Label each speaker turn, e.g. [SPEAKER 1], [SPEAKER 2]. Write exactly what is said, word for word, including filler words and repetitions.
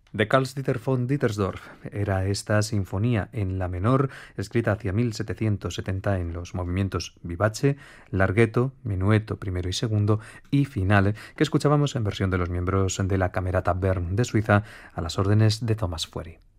[SPEAKER 1] De Carl-Dieter von Dittersdorf era esta sinfonía en la menor, escrita hacia mil setecientos setenta en los movimientos vivace, larghetto, minueto primero y segundo y finale, que escuchábamos en versión de los miembros de la Camerata Bern de Suiza a las órdenes de Thomas Fury.